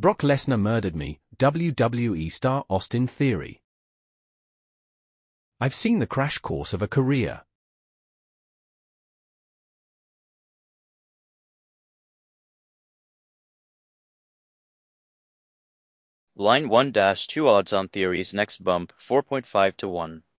Brock Lesnar murdered me, WWE star Austin Theory. I've seen the crash course of a career. Line 1-2 odds on Theory's next bump, 4.5 to 1.